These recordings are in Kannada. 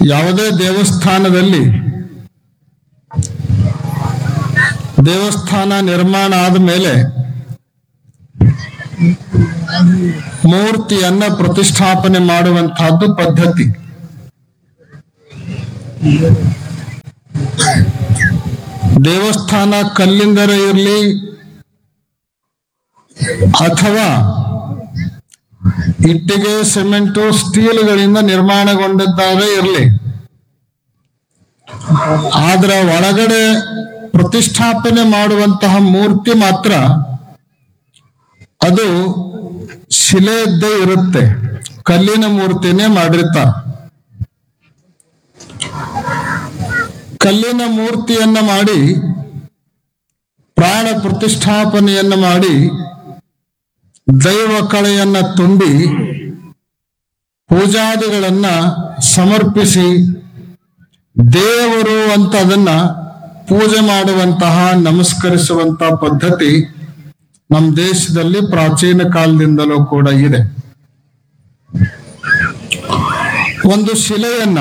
ಯಾವುದೇ ದೇವಸ್ಥಾನದಲ್ಲಿ ದೇವಸ್ಥಾನ ನಿರ್ಮಾಣ ಆದ ಮೇಲೆ ಮೂರ್ತಿಯನ್ನ ಪ್ರತಿಷ್ಠಾಪನೆ ಮಾಡುವಂತಹದ್ದು ಪದ್ಧತಿ. ದೇವಸ್ಥಾನ ಕಲ್ಲಿಂದರ ಇರಲಿ ಅಥವಾ ಇಟ್ಟಿಗೆ, ಸಿಮೆಂಟು, ಸ್ಟೀಲ್ಗಳಿಂದ ನಿರ್ಮಾಣಗೊಂಡಿದ್ದಾವೆ ಇರಲಿ, ಆದ್ರ ಒಳಗಡೆ ಪ್ರತಿಷ್ಠಾಪನೆ ಮಾಡುವಂತಹ ಮೂರ್ತಿ ಮಾತ್ರ ಅದು ಶಿಲೆಯದ್ದೇ ಇರುತ್ತೆ. ಕಲ್ಲಿನ ಮೂರ್ತಿನೇ ಮಾಡಿರ್ತಾರೆ. ಕಲ್ಲಿನ ಮೂರ್ತಿಯನ್ನ ಮಾಡಿ ಪ್ರಾಣ ಪ್ರತಿಷ್ಠಾಪನೆಯನ್ನ ಮಾಡಿ ದೈವ ಕಳೆಯನ್ನ ತುಂಬಿ ಪೂಜಾದಿಗಳನ್ನ ಸಮರ್ಪಿಸಿ ದೇವರು ಅಂತ ಅದನ್ನ ಪೂಜೆ ಮಾಡುವಂತಹ ನಮಸ್ಕರಿಸುವಂತಹ ಪದ್ಧತಿ ನಮ್ಮ ದೇಶದಲ್ಲಿ ಪ್ರಾಚೀನ ಕಾಲದಿಂದಲೂ ಕೂಡ ಇದೆ. ಒಂದು ಶಿಲೆಯನ್ನ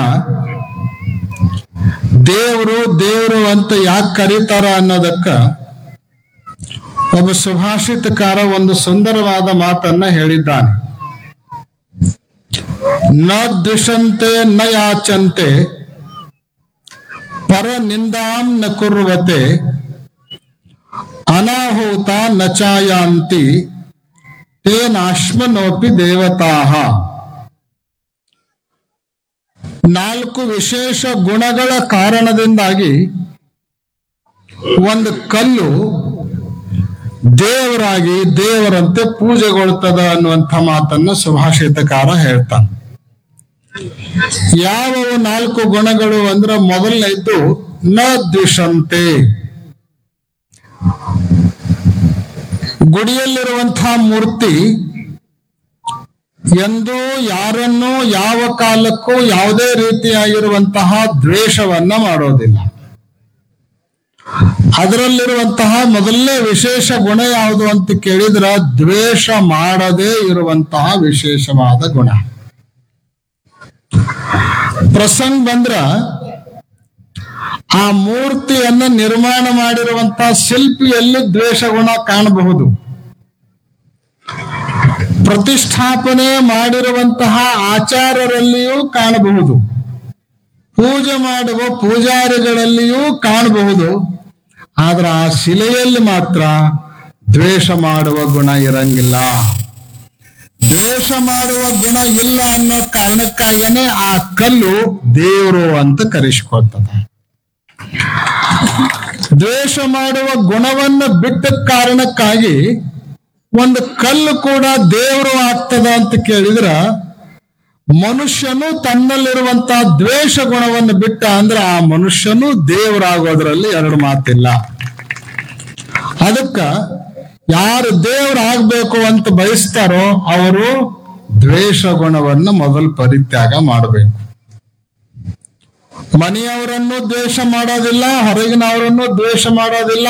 ದೇವರು ದೇವರು ಅಂತ ಯಾಕೆ ಕರೀತಾರ ಅನ್ನೋದಕ್ಕ ಒಬ್ಬ ಸುಭಾಷಿತಕಾರ ಒಂದು ಸುಂದರವಾದ ಮಾತನ್ನ ಹೇಳಿದ್ದಾನೆ. ನ ದ್ವಿಷಂತೆ ನ ಯಾಚಂತೆ ಪರ ನಿಂದಾಂ ನ ಕುರ್ವತೆ ಅನಾಹೂತ ನ ಚಾಯಾಂತಿ ತೇನಾಶ್ಮನೋಪಿ ದೇವತಾಹ. 4 ವಿಶೇಷ ಗುಣಗಳ ಕಾರಣದಿಂದಾಗಿ ಒಂದು ಕಲ್ಲು ದೇವರಾಗಿ ದೇವರಂತೆ ಪೂಜೆಗೊಳ್ತದ ಅನ್ನುವಂಥ ಮಾತನ್ನ ಸುಭಾಷಿತಕಾರ ಹೇಳ್ತಾನೆ. ಯಾವ 4 ಗುಣಗಳು ಅಂದ್ರೆ ಮೊದಲನೇದ್ದು ನ ದ್ವಿಷಂತೆ. ಗುಡಿಯಲ್ಲಿರುವಂತಹ ಮೂರ್ತಿ ಎಂದೂ ಯಾರನ್ನೂ ಯಾವ ಕಾಲಕ್ಕೂ ಯಾವುದೇ ರೀತಿಯಾಗಿರುವಂತಹ ದ್ವೇಷವನ್ನ ಮಾಡೋದಿಲ್ಲ. ಅದರಲ್ಲಿರುವಂತಹ ಮೊದಲನೇ ವಿಶೇಷ ಗುಣ ಯಾವುದು ಅಂತ ಕೇಳಿದ್ರ ದ್ವೇಷ ಮಾಡದೇ ಇರುವಂತಹ ವಿಶೇಷವಾದ ಗುಣ. ಪ್ರಸಂಗ ಬಂದ್ರ ಆ ಮೂರ್ತಿಯನ್ನ ನಿರ್ಮಾಣ ಮಾಡಿರುವಂತಹ ಶಿಲ್ಪಿಯಲ್ಲಿ ದ್ವೇಷ ಗುಣ ಕಾಣಬಹುದು. ಪ್ರತಿಷ್ಠಾಪನೆ ಮಾಡಿರುವಂತಹ ಆಚಾರ್ಯರಲ್ಲಿಯೂ ಕಾಣಬಹುದು. ಪೂಜೆ ಮಾಡುವ ಪೂಜಾರಿಗಳಲ್ಲಿಯೂ ಕಾಣಬಹುದು. ಆದ್ರೆ ಆ ಶಿಲೆಯಲ್ಲಿ ಮಾತ್ರ ದ್ವೇಷ ಮಾಡುವ ಗುಣ ಇರಂಗಿಲ್ಲ. ದ್ವೇಷ ಮಾಡುವ ಗುಣ ಇಲ್ಲ ಅನ್ನೋ ಕಾರಣಕ್ಕಾಗನೇ ಆ ಕಲ್ಲು ದೇವರು ಅಂತ ಕರೆಸಿಕೊಳ್ತದೆ. ದ್ವೇಷ ಮಾಡುವ ಗುಣವನ್ನ ಬಿಟ್ಟ ಕಾರಣಕ್ಕಾಗಿ ಒಂದು ಕಲ್ಲು ಕೂಡ ದೇವರು ಆಗ್ತದ ಅಂತ ಕೇಳಿದ್ರ ಮನುಷ್ಯನು ತನ್ನಲ್ಲಿರುವಂತಹ ದ್ವೇಷ ಗುಣವನ್ನು ಬಿಟ್ಟ ಅಂದ್ರೆ ಆ ಮನುಷ್ಯನು ದೇವರಾಗೋದ್ರಲ್ಲಿ 2 ಮಾತಿಲ್ಲ. ಅದಕ್ಕ ಯಾರು ದೇವರಾಗಬೇಕು ಅಂತ ಬಯಸ್ತಾರೋ ಅವರು ದ್ವೇಷ ಗುಣವನ್ನು ಮೊದಲು ಪರಿತ್ಯಾಗ ಮಾಡಬೇಕು. ಮನೆಯವರನ್ನು ದ್ವೇಷ ಮಾಡೋದಿಲ್ಲ, ಹೊರಗಿನವರನ್ನು ದ್ವೇಷ ಮಾಡೋದಿಲ್ಲ.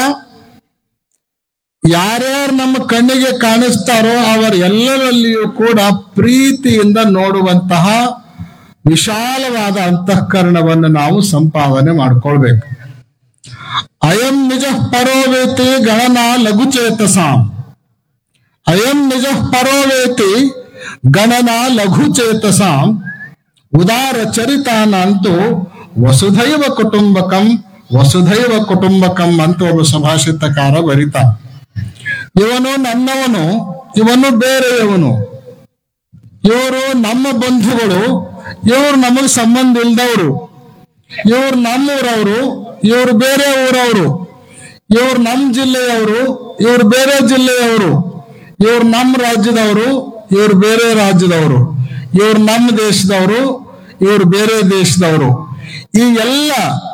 ಯಾರ್ಯಾರು ನಮ್ಮ ಕಣ್ಣಿಗೆ ಕಾಣಿಸ್ತಾರೋ ಅವರೆಲ್ಲರಲ್ಲಿಯೂ ಕೂಡ ಪ್ರೀತಿಯಿಂದ ನೋಡುವಂತಹ ವಿಶಾಲವಾದ ಅಂತಃಕರಣವನ್ನು ನಾವು ಸಂಪಾದನೆ ಮಾಡ್ಕೊಳ್ಬೇಕು. ಅಯಂ ನಿಜ ಪರೋವೇತಿ ಗಣನ ಲಘುಚೇತಸಾಂ. ಅಯಂ ನಿಜ ಪರೋವೇತಿ ಗಣನ ಲಘುಚೇತಸಾಂ ಉದಾರ ಚರಿತಾನಂತೂ ವಸುಧೈವ ಕುಟುಂಬಕಂ ವಸುಧೈವ ಕುಟುಂಬಕಂ ಅಂತ ಒಬ್ಬ ಸುಭಾಷಿತಕಾರ ಬರೀತ. ಇವನು ನನ್ನವನು, ಇವನು ಬೇರೆಯವನು, ಇವರು ನಮ್ಮ ಬಂಧುಗಳು, ಇವರು ನಮಗ್ ಸಂಬಂಧ ಇಲ್ದವರು, ಇವ್ರು ನಮ್ಮೂರವರು, ಇವ್ರು ಬೇರೆ ಊರವರು, ಇವ್ರು ನಮ್ಮ ಜಿಲ್ಲೆಯವರು, ಇವ್ರು ಬೇರೆ ಜಿಲ್ಲೆಯವರು, ಇವ್ರು ನಮ್ಮ ರಾಜ್ಯದವರು, ಇವ್ರು ಬೇರೆ ರಾಜ್ಯದವರು, ಇವ್ರು ನಮ್ಮ ದೇಶದವರು, ಇವ್ರು ಬೇರೆ ದೇಶದವರು. ಈ ಎಲ್ಲ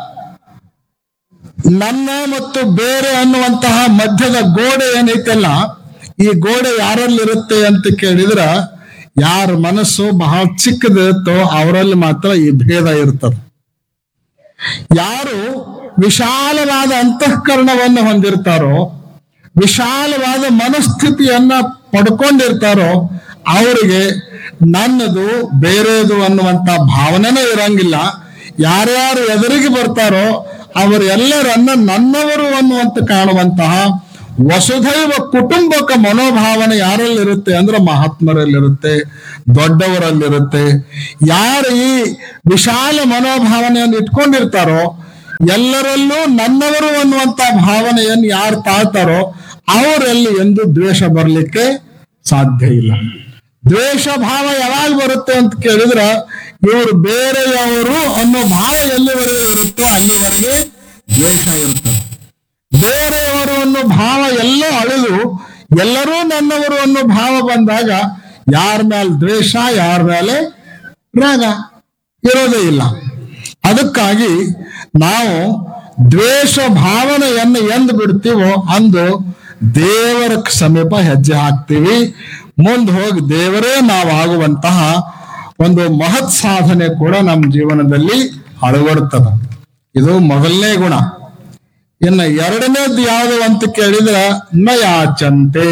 ನನ್ನ ಮತ್ತು ಬೇರೆ ಅನ್ನುವಂತಹ ಮಧ್ಯದ ಗೋಡೆ ಏನೈತಲ್ಲ, ಈ ಗೋಡೆ ಯಾರಲ್ಲಿರುತ್ತೆ ಅಂತ ಕೇಳಿದ್ರ ಯಾರ ಮನಸ್ಸು ಬಹಳ ಚಿಕ್ಕದಿರುತ್ತೋ ಅವರಲ್ಲಿ ಮಾತ್ರ ಈ ಭೇದ ಇರ್ತದೆ. ಯಾರು ವಿಶಾಲವಾದ ಅಂತಃಕರಣವನ್ನು ಹೊಂದಿರ್ತಾರೋ, ವಿಶಾಲವಾದ ಮನಸ್ಥಿತಿಯನ್ನ ಪಡ್ಕೊಂಡಿರ್ತಾರೋ ಅವರಿಗೆ ನನ್ನದು ಬೇರೆದು ಅನ್ನುವಂತ ಭಾವನೆನೇ ಇರಂಗಿಲ್ಲ. ಯಾರ್ಯಾರು ಎದುರಿಗೆ ಬರ್ತಾರೋ ಅವರೆಲ್ಲರನ್ನ ನನ್ನವರು ಅನ್ನುವಂತ ಕಾಣುವಂತಹ ವಸುಧೈವ ಕುಟುಂಬಕ ಮನೋಭಾವನೆ ಯಾರಲ್ಲಿರುತ್ತೆ ಅಂದ್ರೆ ಮಹಾತ್ಮರಲ್ಲಿರುತ್ತೆ, ದೊಡ್ಡವರಲ್ಲಿರುತ್ತೆ. ಯಾರು ಈ ವಿಶಾಲ ಮನೋಭಾವನೆಯನ್ನು ಇಟ್ಕೊಂಡಿರ್ತಾರೋ, ಎಲ್ಲರಲ್ಲೂ ನನ್ನವರು ಅನ್ನುವಂತ ಭಾವನೆಯನ್ನು ಯಾರು ತಾಳ್ತಾರೋ ಅವರಲ್ಲಿ ಎಂದು ದ್ವೇಷ ಬರಲಿಕ್ಕೆ ಸಾಧ್ಯ ಇಲ್ಲ. ದ್ವೇಷ ಭಾವ ಯಾವಾಗ ಬರುತ್ತೆ ಅಂತ ಕೇಳಿದ್ರ, ಇವರು ಬೇರೆಯವರು ಅನ್ನೋ ಭಾವ ಎಲ್ಲಿವರೆಗೆ ಇರುತ್ತೋ ಅಲ್ಲಿವರೆಗೆ ದ್ವೇಷ ಇರ್ತದೆ. ಬೇರೆಯವರು ಅನ್ನೋ ಭಾವ ಎಲ್ಲ ಅಳಿದು ಎಲ್ಲರೂ ನನ್ನವರು ಅನ್ನೋ ಭಾವ ಬಂದಾಗ ಯಾರ ಮೇಲೆ ದ್ವೇಷ, ಯಾರ ಮೇಲೆ ರಾಗ ಇರೋದೇ ಇಲ್ಲ. ಅದಕ್ಕಾಗಿ ನಾವು ದ್ವೇಷ ಭಾವನೆಯನ್ನು ಎಂದು ಬಿಡ್ತೀವೋ ಅಂದು ದೇವರ ಸಮೀಪ ಹೆಜ್ಜೆ ಹಾಕ್ತೀವಿ. ಮುಂದೆ ಹೋಗಿ ದೇವರೇ ನಾವಾಗುವಂತಹ ಒಂದು ಮಹತ್ ಸಾಧನೆ ಕೂಡ ನಮ್ಮ ಜೀವನದಲ್ಲಿ ಅಳವಡುತ್ತದೆ. ಇದು ಮೊದಲನೇ ಗುಣ. ಇನ್ನು ಎರಡನೇದು ಯಾವುದು ಅಂತ ಕೇಳಿದ್ರ ನಯಾಚಂತೆ.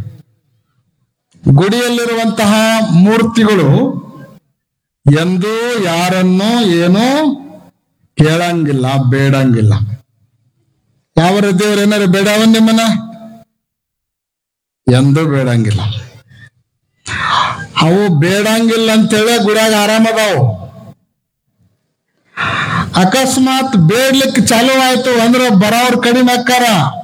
ಗುಡಿಯಲ್ಲಿರುವಂತಹ ಮೂರ್ತಿಗಳು ಎಂದೂ ಯಾರನ್ನೂ ಏನೂ ಕೇಳಂಗಿಲ್ಲ, ಬೇಡಂಗಿಲ್ಲ. ಯಾವ ದೇವ್ರು ಏನಾರು ಬೇಡವನ್ ನಿಮ್ಮನ್ನ ಎಂದೂ ಬೇಡಂಗಿಲ್ಲ. ಅವು ಬೇಡಂಗಿಲ್ಲ ಅಂತೇಳಿ ಗುಡಿಯಾಗ ಆರಾಮದಾವು. ಅಕಸ್ಮಾತ್ ಬೇಡ್ಲಿಕ್ಕೆ ಚಾಲು ಆಯ್ತು ಅಂದ್ರೆ ಬರೋವ್ರ ಕಡಿಮೆ ಆಕ್ಕಾರ.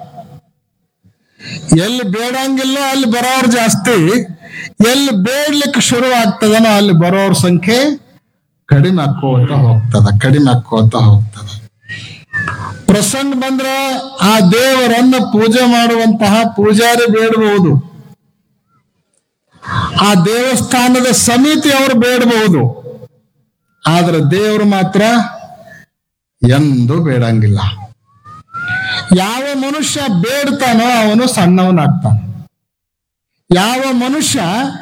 ಎಲ್ಲಿ ಬೇಡಂಗಿಲ್ಲೋ ಅಲ್ಲಿ ಬರೋವ್ರು ಜಾಸ್ತಿ, ಎಲ್ಲಿ ಬೇಡ್ಲಿಕ್ಕೆ ಶುರು ಆಗ್ತದನೋ ಅಲ್ಲಿ ಬರೋವ್ರ ಸಂಖ್ಯೆ ಕಡಿಮೆ ಆಕ್ಕೋತ ಹೋಗ್ತದ. ಪ್ರಸಂಗ ಬಂದ್ರ ಆ ದೇವರನ್ನ ಪೂಜೆ ಮಾಡುವಂತಹ ಪೂಜಾರಿ ಬೇಡಬಹುದು, ಆ ದೇವಸ್ಥಾನದ ಸಮಿತಿ ಅವರು ಬೇಡಬಹುದು, ಆದ್ರೆ ದೇವರು ಮಾತ್ರ ಎಂದೂ ಬೇಡಂಗಿಲ್ಲ. ಯಾವ ಮನುಷ್ಯ ಬೇಡ್ತಾನೋ ಅವನು ಸಣ್ಣವನಾಗ್ತಾನೆ. ಯಾವ ಮನುಷ್ಯ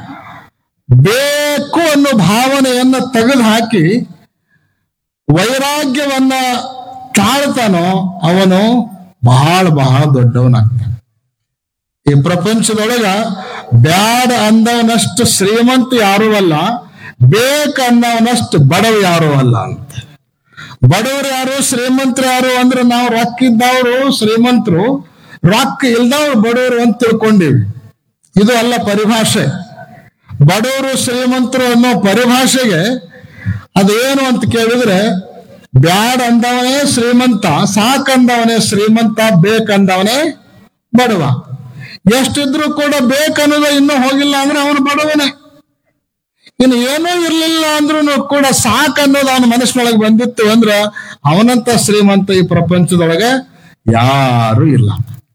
ಬೇಕು ಅನ್ನೋ ಭಾವನೆಯನ್ನ ತೆಗೆದು ಹಾಕಿ ವೈರಾಗ್ಯವನ್ನ ತಾಳ್ತಾನೋ ಅವನು ಬಹಳ ಬಹಳ ದೊಡ್ಡವನಾಗ್ತಾನೆ. ಈ ಪ್ರಪಂಚದೊಳಗ ಬ್ಯಾಡ ಅಂದವನಷ್ಟು ಶ್ರೀಮಂತ ಯಾರೂ ಅಲ್ಲ, ಬೇಕನ್ನವನಷ್ಟು ಬಡವ ಯಾರೂ ಅಲ್ಲ ಅಂತ. ಬಡವರು ಯಾರು, ಶ್ರೀಮಂತರು ಯಾರು ಅಂದ್ರೆ ನಾವು ರೊಕ್ಕ ಇದ್ದವರು ಶ್ರೀಮಂತರು, ರೊಕ್ಕ ಇಲ್ದವ್ರು ಬಡವರು ಅಂತ ತಿಳ್ಕೊಂಡಿವಿ. ಇದು ಅಲ್ಲ ಪರಿಭಾಷೆ. ಬಡವರು ಶ್ರೀಮಂತರು ಅನ್ನೋ ಪರಿಭಾಷೆಗೆ ಅದೇನು ಅಂತ ಕೇಳಿದ್ರೆ, ಬ್ಯಾಡ್ ಅಂದವನೇ ಶ್ರೀಮಂತ, ಸಾಕಂದವನೇ ಶ್ರೀಮಂತ, ಬೇಕಂದವನೇ ಬಡವ. ಎಷ್ಟಿದ್ರು ಕೂಡ ಬೇಕನ್ನೋದು ಇನ್ನೂ ಹೋಗಿಲ್ಲ ಅಂದ್ರೆ ಅವನು ಬಡವನೇ. ಇನ್ನು ಏನೂ ಇರ್ಲಿಲ್ಲ ಅಂದ್ರೂ ಕೂಡ ಸಾಕನ್ನೋದು ಅವನ ಮನಸ್ಸಿನೊಳಗೆ ಬಂದಿತ್ತು ಅಂದ್ರ ಅವನಂತ ಶ್ರೀಮಂತ ಈ ಪ್ರಪಂಚದೊಳಗೆ ಯಾರು ಇಲ್ಲ.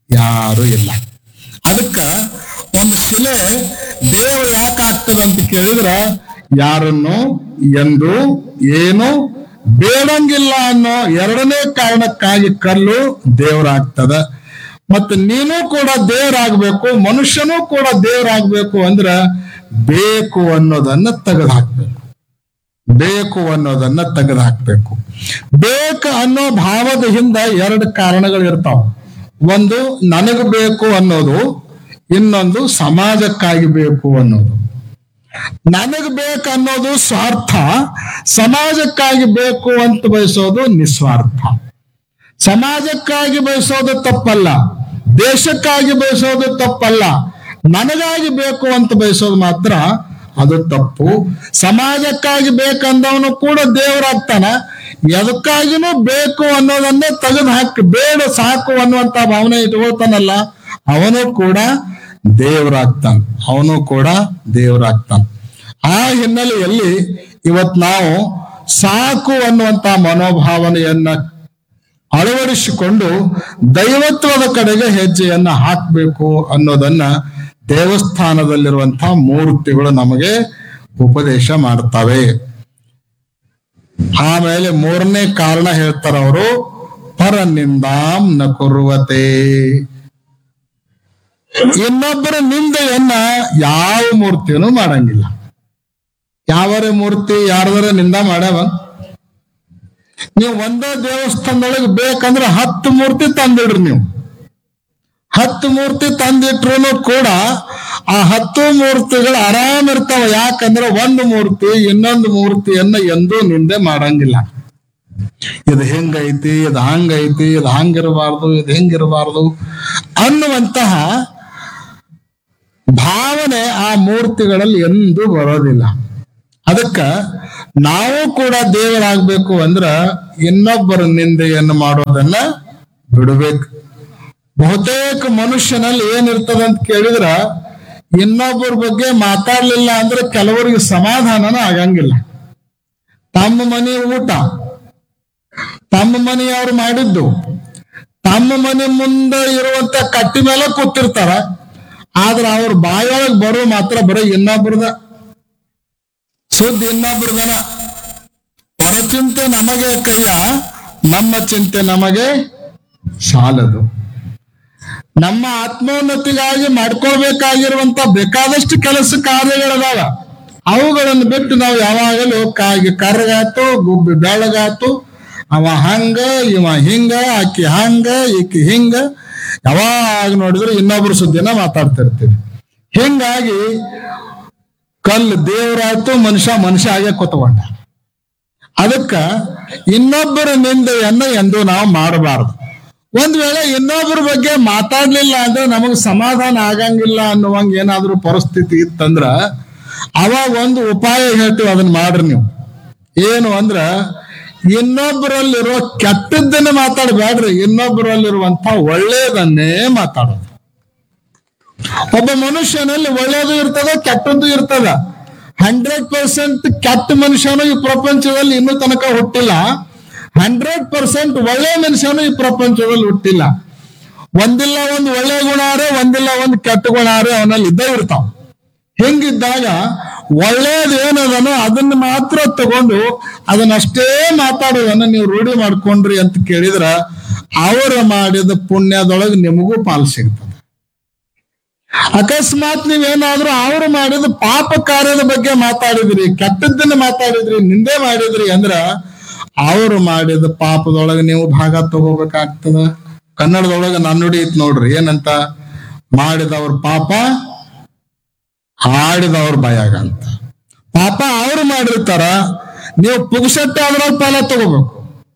ಅದಕ್ಕ ಒಂದು ಶಿಲೆ ದೇವ ಯಾಕಾಗ್ತದ ಅಂತ ಕೇಳಿದ್ರ, ಯಾರನ್ನು ಎಂದು ಏನು ಬೇಡಂಗಿಲ್ಲ ಅನ್ನೋ ಎರಡನೇ ಕಾರಣಕ್ಕಾಗಿ ಕಲ್ಲು ದೇವರಾಗ್ತದ. ಮತ್ತೆ ನೀನು ಕೂಡ ದೇವರಾಗ್ಬೇಕು, ಮನುಷ್ಯನೂ ಕೂಡ ದೇವರಾಗ್ಬೇಕು ಅಂದ್ರ ಬೇಕು ಅನ್ನೋದನ್ನ ತೆಗೆದು ಹಾಕ್ಬೇಕು. ಬೇಕು ಅನ್ನೋ ಭಾವದ ಹಿಂದೆ ಎರಡು ಕಾರಣಗಳು ಇರ್ತಾವ. ಒಂದು ನನಗೆ ಬೇಕು ಅನ್ನೋದು, ಇನ್ನೊಂದು ಸಮಾಜಕ್ಕಾಗಿ ಬೇಕು ಅನ್ನೋದು. ನನಗೆ ಬೇಕು ಅನ್ನೋದು ಸ್ವಾರ್ಥ, ಸಮಾಜಕ್ಕಾಗಿ ಬೇಕು ಅಂತ ಬಯಸೋದು ನಿಸ್ವಾರ್ಥ. ಸಮಾಜಕ್ಕಾಗಿ ಬಯಸೋದು ತಪ್ಪಲ್ಲ, ದೇಶಕ್ಕಾಗಿ ಬಯಸೋದು ತಪ್ಪಲ್ಲ, ನನಗಾಗಿ ಬೇಕು ಅಂತ ಬಯಸೋದು ಮಾತ್ರ ಅದು ತಪ್ಪು. ಸಮಾಜಕ್ಕಾಗಿ ಬೇಕಂದವನು ಕೂಡ ದೇವರಾಗ್ತಾನ. ಎದಕ್ಕಾಗಿನೂ ಬೇಕು ಅನ್ನೋದನ್ನೇ ತೆಗೆದು ಹಾಕಿ ಬೇಡ ಸಾಕು ಅನ್ನುವಂತ ಭಾವನೆ ಇಟ್ಕೊಳ್ತಾನಲ್ಲ, ಅವನು ಕೂಡ ದೇವರಾಗ್ತಾನ. ಆ ಹಿನ್ನೆಲೆಯಲ್ಲಿ ಇವತ್ ನಾವು ಸಾಕು ಅನ್ನುವಂತ ಮನೋಭಾವನೆಯನ್ನ ಅಳವಡಿಸಿಕೊಂಡು ದೈವತ್ವದ ಕಡೆಗೆ ಹೆಜ್ಜೆಯನ್ನ ಹಾಕಬೇಕು ಅನ್ನೋದನ್ನ ದೇವಸ್ಥಾನದಲ್ಲಿರುವಂತಹ ಮೂರ್ತಿಗಳು ನಮಗೆ ಉಪದೇಶ ಮಾಡ್ತವೆ. ಆಮೇಲೆ ಮೂರನೇ ಕಾರಣ ಹೇಳ್ತಾರ ಅವರು, ಪರನಿಂದಾಂ ನ ಕುರುವತೆ. ಇನ್ನೊಬ್ಬರ ನಿಂದೆಯನ್ನ ಯಾವ ಮೂರ್ತಿಯನ್ನು ಮಾಡಂಗಿಲ್ಲ. ಯಾವರ ಮೂರ್ತಿ ಯಾರದರ ನಿಂದ ಮಾಡ್ಯಾವ? ನೀವು ಒಂದೇ ದೇವಸ್ಥಾನದೊಳಗೆ ಬೇಕಂದ್ರೆ 10 ಮೂರ್ತಿ ತಂದಿಡ್ರಿ. ನೀವು 10 ಮೂರ್ತಿ ತಂದಿಟ್ರು ಕೂಡ ಆ 10 ಮೂರ್ತಿಗಳು ಆರಾಮ್ ಇರ್ತಾವ. ಯಾಕಂದ್ರೆ ಒಂದು ಮೂರ್ತಿ ಇನ್ನೊಂದು ಮೂರ್ತಿಯನ್ನ ಎಂದೂ ನಿಂದೆ ಮಾಡಂಗಿಲ್ಲ. ಇದು ಹೆಂಗೈತಿ, ಇದು ಹಂಗೈತಿ, ಇದು ಹಂಗಿರಬಾರ್ದು, ಇದು ಹೆಂಗಿರಬಾರ್ದು ಅನ್ನುವಂತಹ ಭಾವನೆ ಆ ಮೂರ್ತಿಗಳಲ್ಲಿ ಎಂದೂ ಬರೋದಿಲ್ಲ. ಅದಕ್ಕ ನಾವು ಕೂಡ ದೇವರಾಗ್ಬೇಕು ಅಂದ್ರ ಇನ್ನೊಬ್ಬರ ನಿಂದೆಯನ್ನು ಮಾಡೋದನ್ನ ಬಿಡಬೇಕು. ಬಹುತೇಕ ಮನುಷ್ಯನಲ್ಲಿ ಏನಿರ್ತದ ಅಂತ ಕೇಳಿದ್ರ, ಇನ್ನೊಬ್ಬರ ಬಗ್ಗೆ ಮಾತಾಡ್ಲಿಲ್ಲ ಅಂದ್ರೆ ಕೆಲವರಿಗೆ ಸಮಾಧಾನನ ಆಗಂಗಿಲ್ಲ. ತಮ್ಮ ಮನೆ ಊಟ, ತಮ್ಮ ಮನೆಯವ್ರು ಮಾಡಿದ್ದು, ತಮ್ಮ ಮನೆ ಮುಂದೆ ಇರುವಂತ ಕಟ್ಟಿ ಮೇಲೆ ಕೂತಿರ್ತಾರ. ಆದ್ರ ಅವ್ರ ಬಾಯೊಳಗೆ ಬರೋ ಮಾತ್ರ ಬರೋ ಇನ್ನೊಬ್ರದ ಸುದ್ದಿ, ಇನ್ನೊಬ್ರದನ. ಹೊರಚಿಂತೆ ನಮಗೆ ಕೈಯ, ನಮ್ಮ ಚಿಂತೆ ನಮಗೆ ಸಾಲದು. ನಮ್ಮ ಆತ್ಮೋನ್ನತಿಗಾಗಿ ಮಾಡ್ಕೊಳ್ಬೇಕಾಗಿರುವಂತ ಬೇಕಾದಷ್ಟು ಕೆಲಸ ಕಾರ್ಯಗಳದಾವ. ಅವುಗಳನ್ನು ಬಿಟ್ಟು ನಾವು ಯಾವಾಗಲೂ ಕಾಗಿ ಕರ್ಗಾತು, ಗುಬ್ಬಿ ಬೆಳಗಾತು, ಅವ ಹಂಗ, ಇವ ಹಿಂಗ, ಆಕಿ ಹಂಗ, ಈಕಿ ಹಿಂಗ, ಯಾವಾಗ ನೋಡಿದ್ರು ಇನ್ನೊಬ್ರ ಸುದ್ದಿನ ಮಾತಾಡ್ತಿರ್ತೀವಿ. ಹಿಂಗಾಗಿ ಕಲ್ಲು ದೇವರಾಯ್ತು, ಮನುಷ್ಯ ಆಗೇ ಕೂತ್ಕೊಂಡ. ಅದಕ್ಕ ಇನ್ನೊಬ್ಬರ ನಿಂದೆಯನ್ನ ಎಂದು ನಾವು ಮಾಡಬಾರದು. ಒಂದ್ ವೇಳೆ ಇನ್ನೊಬ್ಬರ ಬಗ್ಗೆ ಮಾತಾಡ್ಲಿಲ್ಲ ಅಂದ್ರೆ ನಮಗ್ ಸಮಾಧಾನ ಆಗಂಗಿಲ್ಲ ಅನ್ನುವಂಗ ಏನಾದ್ರೂ ಪರಿಸ್ಥಿತಿ ಇತ್ತಂದ್ರ ಅವಾಗ ಒಂದು ಉಪಾಯ ಹೇಳ್ತೀವಿ, ಅದನ್ನ ಮಾಡ್ರಿ ನೀವು. ಏನು ಅಂದ್ರ, ಇನ್ನೊಬ್ಬರಲ್ಲಿರೋ ಕೆಟ್ಟದ್ದನ್ನ ಮಾತಾಡ್ಬೇಡ್ರಿ, ಇನ್ನೊಬ್ಬರಲ್ಲಿರುವಂತ ಒಳ್ಳೇದನ್ನೇ ಮಾತಾಡೋದು. ಒಬ್ಬ ಮನುಷ್ಯನಲ್ಲಿ ಒಳ್ಳೇದು ಇರ್ತದ, ಕೆಟ್ಟದ್ದು ಇರ್ತದ. 100% ಕೆಟ್ಟ ಮನುಷ್ಯನು ಈ ಪ್ರಪಂಚದಲ್ಲಿ ಇನ್ನೂ ತನಕ ಹುಟ್ಟಿಲ್ಲ. 100% ಒಳ್ಳೆ ಮನುಷ್ಯನು ಈ ಪ್ರಪಂಚದಲ್ಲಿ ಹುಟ್ಟಿಲ್ಲ. ಒಂದಿಲ್ಲ ಒಂದು ಒಳ್ಳೆ ಗುಣ ಆರೆ, ಒಂದಿಲ್ಲ ಒಂದು ಕೆಟ್ಟ ಗುಣ ಆರೆ ಅವನಲ್ಲಿ ಇದ್ದೇ ಇರ್ತಾವ. ಹಿಂಗಿದ್ದಾಗ ಒಳ್ಳೇದು ಏನದನೋ ಅದನ್ನ ಮಾತ್ರ ತಗೊಂಡು ಅದನ್ನಷ್ಟೇ ಮಾತಾಡೋದನ್ನ ನೀವು ರೂಢಿ ಮಾಡ್ಕೊಂಡ್ರಿ ಅಂತ ಕೇಳಿದ್ರ ಅವರು ಮಾಡಿದ ಪುಣ್ಯದೊಳಗೆ ನಿಮಗೂ ಪಾಲು ಸಿಗ್ತದೆ. ಅಕಸ್ಮಾತ್ ನೀವೇನಾದ್ರೂ ಅವರು ಮಾಡಿದ ಪಾಪ ಕಾರ್ಯದ ಬಗ್ಗೆ ಮಾತಾಡಿದ್ರಿ, ಕೆಟ್ಟದ್ದನ್ನ ಮಾತಾಡಿದ್ರಿ, ನಿಂದೆ ಮಾಡಿದ್ರಿ ಅಂದ್ರ ಅವರು ಮಾಡಿದ ಪಾಪದೊಳಗೆ ನೀವು ಭಾಗ ತಗೋಬೇಕಾಗ್ತದ. ಕನ್ನಡದೊಳಗೆ ನಾನುಡಿ ಐತ್ ನೋಡ್ರಿ, ಏನಂತ, ಮಾಡಿದವ್ರ ಪಾಪ ಆಡಿದವ್ರ ಭಯಾಗ ಅಂತ. ಪಾಪ ಅವ್ರು ಮಾಡಿರ್ತಾರ, ನೀವು ಪುಗ್ಸಟ್ಟೆ ಅದ್ರಾಗ ಪಾಲ ತಗೋಬೇಕು.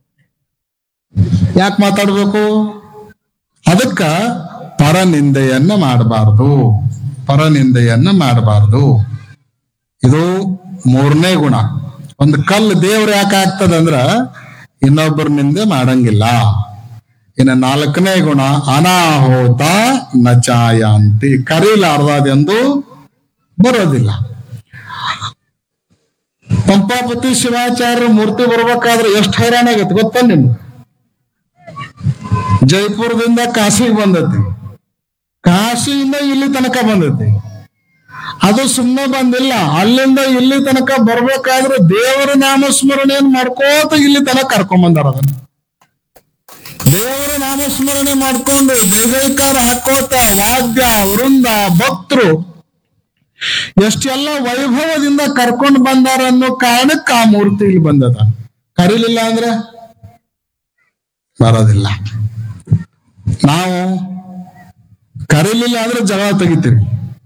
ಯಾಕೆ ಮಾತಾಡ್ಬೇಕು? ಅದಕ್ಕ ಪರನಿಂದೆಯನ್ನ ಮಾಡಬಾರ್ದು, ಪರನಿಂದೆಯನ್ನ ಮಾಡಬಾರ್ದು. ಇದು 3ನೇ ಗುಣ. ಒಂದು ಕಲ್ಲು ದೇವ್ರ ಯಾಕೆ ಆಗ್ತದಂದ್ರ ಇನ್ನೊಬ್ಬರ ನಿಂದೆ ಮಾಡಂಗಿಲ್ಲ. ಇನ್ನು 4ನೇ ಗುಣ, ಅನಾಹೋತ ನಚಾಯಾಂತಿ, ಕರೀಲಾರ್ದದೆಂದು ಬರೋದಿಲ್ಲ. ಪಂಪಾಪತಿ ಶಿವಾಚಾರ್ಯರ ಮೂರ್ತಿ ಬರ್ಬೇಕಾದ್ರೆ ಎಷ್ಟು ಹೈರಾಣ ಆಗತ್ತೆ ಗೊತ್ತಾ ನಿಮ್ಗೆ? ಜೈಪುರದಿಂದ ಕಾಶಿಗೆ ಬಂದತಿ, ಕಾಶಿಯಿಂದ ಇಲ್ಲಿ ತನಕ ಬಂದತಿ. ಅದು ಸುಮ್ಮನೆ ಬಂದಿಲ್ಲ, ಅಲ್ಲಿಂದ ಇಲ್ಲಿ ತನಕ ಬರ್ಬೇಕಾದ್ರೆ ದೇವರ ನಾಮಸ್ಮರಣೆಯನ್ನು ಮಾಡ್ಕೋತ ಇಲ್ಲಿ ತನಕ ಕರ್ಕೊಂಡ್ ಬಂದಾರ. ಅದನ್ನ ದೇವರ ನಾಮಸ್ಮರಣೆ ಮಾಡ್ಕೊಂಡು ಜೈಕಾರ ಹಾಕೋತ ವಾದ್ಯ ವೃಂದ ಭಕ್ತರು ಎಷ್ಟೆಲ್ಲ ವೈಭವದಿಂದ ಕರ್ಕೊಂಡು ಬಂದಾರ ಅನ್ನೋ ಕಾರಣಕ್ಕೆ ಆ ಮೂರ್ತಿ ಇಲ್ಲಿ ಬಂದದ. ಕರೀಲಿಲ್ಲ ಅಂದ್ರೆ ಬರೋದಿಲ್ಲ. ನಾವು ಕರೀಲಿಲ್ಲ ಅಂದ್ರೆ ಜಗಳ ತೆಗಿತೀವಿ.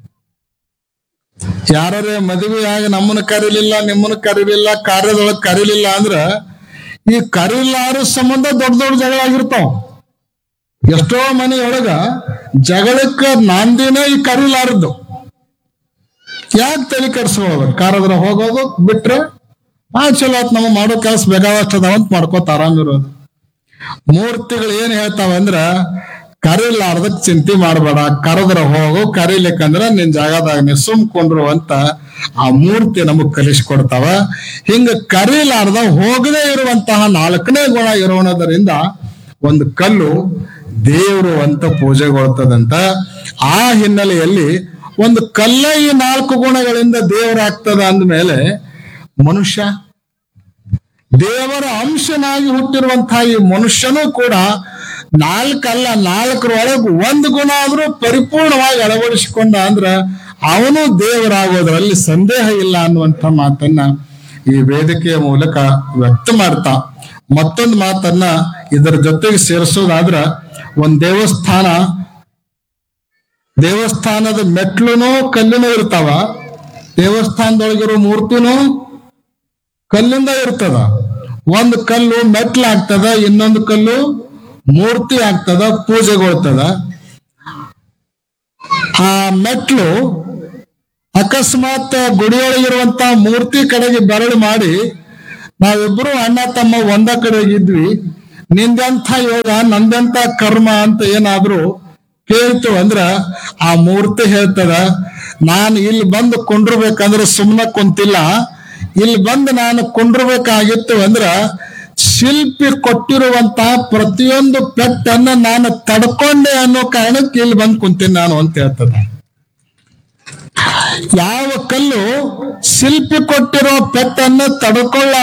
ಯಾರೇ ಮದುವೆಯಾಗಿ ನಮ್ಮನ್ನ ಕರೀಲಿಲ್ಲ, ನಿಮ್ಮನ್ನ ಕರೀಲಿಲ್ಲ, ಕಾರ್ಯದೊಳಗೆ ಕರೀಲಿಲ್ಲ ಅಂದ್ರ ಈ ಕರೀಲಾರ ಸಂಬಂಧ ದೊಡ್ಡ ದೊಡ್ಡ ಜಗಳ ಆಗಿರ್ತಾವ. ಎಷ್ಟೋ ಮನೆಯೊಳಗ ಜಗಳಕ್ಕ ನಾಂದಿನೇ ಈ ಕರೀಲಾರದ್ದು. ಯಾಕೆ ತಲೆ ಕೆಡ್ಸ್ಕೊಳ್ಳೋದು? ಕಾರದ್ರ ಹೋಗೋದು ಬಿಟ್ರೆ ಚಲೋ ಆತ್, ನಮಗೆ ಮಾಡೋ ಕೆಲಸ ಬೇಕಾದಷ್ಟು ಅದಾವಂತ ಮಾಡ್ಕೋತ ಆರಾಮಿರೋದು. ಮೂರ್ತಿಗಳು ಏನ್ ಹೇಳ್ತಾವ ಅಂದ್ರ, ಕರೀಲಾರ್ದಕ್ ಚಿಂತೆ ಮಾಡಬೇಡ, ಕರೆದ್ರ ಹೋಗು, ಕರೀಲಿಕ್ಕಂದ್ರ ನಿನ್ ಜಾಗದಾಗ ನೀ ಸುಮ್ಕೊಂಡ್ರು ಅಂತ ಆ ಮೂರ್ತಿ ನಮಗ್ ಕಲಿಸ್ಕೊಡ್ತಾವ. ಹಿಂಗ ಕರೀಲಾರ್ದ ಹೋಗದೇ ಇರುವಂತಹ 4ನೇ ಗುಣ ಇರೋಣದರಿಂದ ಒಂದು ಕಲ್ಲು ದೇವರು ಅಂತ ಪೂಜೆಗೊಳ್ತದಂತ. ಆ ಹಿನ್ನೆಲೆಯಲ್ಲಿ ಒಂದು ಕಲ್ಲ ಈ 4 ಗುಣಗಳಿಂದ ದೇವರಾಗ್ತದ ಅಂದ್ಮೇಲೆ ಮನುಷ್ಯ ದೇವರ ಅಂಶನಾಗಿ ಹುಟ್ಟಿರುವಂತಹ ಈ ಮನುಷ್ಯನೂ ಕೂಡ 4 ಅಲ್ಲ, 4ರೊಳಗೆ 1 ಗುಣ ಆದ್ರೂ ಪರಿಪೂರ್ಣವಾಗಿ ಅಳವಡಿಸಿಕೊಂಡ ಅಂದ್ರ ಅವನು ದೇವರಾಗೋದ್ರಲ್ಲಿ ಸಂದೇಹ ಇಲ್ಲ ಅನ್ನುವಂಥ ಮಾತನ್ನ ಈ ವೇದಿಕೆಯ ಮೂಲಕ ವ್ಯಕ್ತ ಮಾಡ್ತಾ, ಮತ್ತೊಂದು ಮಾತನ್ನ ಇದರ ಜೊತೆಗೆ ಸೇರಿಸೋದಾದ್ರ, ಒಂದ್ ದೇವಸ್ಥಾನದ ಮೆಟ್ಲುನೂ ಕಲ್ಲಿನೂ ಇರ್ತಾವ, ದೇವಸ್ಥಾನದೊಳಗಿರೋ ಮೂರ್ತಿನೂ ಕಲ್ಲಿಂದ ಇರ್ತದ. ಒಂದು ಕಲ್ಲು ಮೆಟ್ಲಾಗ್ತದ, ಇನ್ನೊಂದು ಕಲ್ಲು ಮೂರ್ತಿ ಆಗ್ತದ, ಪೂಜೆಗೊಳ್ತದ. ಆ ಮೆಟ್ಲು ಅಕಸ್ಮಾತ್ ಗುಡಿಯೊಳಗಿರುವಂತ ಮೂರ್ತಿ ಕಡೆಗೆ ಬೆರಳು ಮಾಡಿ ನಾವಿಬ್ರು ಅಣ್ಣ ತಮ್ಮ ಒಂದ ಕಡೆಗಿದ್ವಿ, ನಿಂದೆಂಥ ಯೋಗ ನಂದೆಂಥ ಕರ್ಮ ಅಂತ ಏನಾದ್ರು ಕೇಳ್ತು ಅಂದ್ರ ಆ ಮೂರ್ತಿ ಹೇಳ್ತದ, ನಾನು ಇಲ್ಲಿ ಬಂದು ಕೊಂಡಿರ್ಬೇಕಂದ್ರೆ ಸುಮ್ಮನೆ ಕುಂತಿಲ್ಲ, ಇಲ್ಲಿ ಬಂದು ನಾನು ಕೊಂಡಿರ್ಬೇಕಾಗಿತ್ತು ಅಂದ್ರ ಶಿಲ್ಪಿ ಕೊಟ್ಟಿರುವಂತ ಪ್ರತಿಯೊಂದು ಪೆಟ್ಟನ್ನ ನಾನು ತಡ್ಕೊಂಡೆ ಅನ್ನೋ ಕಾರಣಕ್ಕೆ ಇಲ್ಲಿ ಬಂದು ಕುಂತೀನಿ ನಾನು ಅಂತ ಹೇಳ್ತದ. ಯಾವ ಕಲ್ಲು ಶಿಲ್ಪಿ ಕೊಟ್ಟಿರೋ ಪೆಟ್ಟನ್ನ ತಡ್ಕೊಳ್ಳ